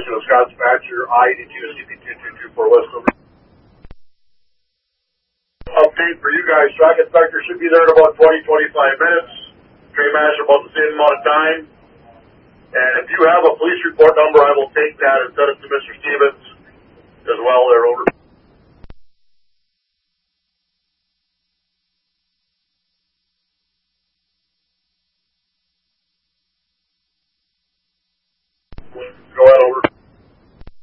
Scott Spatcher, I-82, CP2224 West. Update for you guys. Track inspector should be there in about 20-25 minutes. Train master about the same amount of time. And if you have a police report number, I will take that and send it to Mr. Stevens as well. They're over. Go